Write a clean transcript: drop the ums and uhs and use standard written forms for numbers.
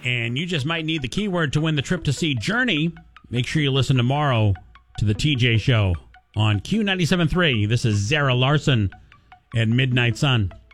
and you just might need the keyword to win the trip to see Journey. Make sure you listen tomorrow to the TJ Show on Q97.3. This is Zara Larson and Midnight Sun.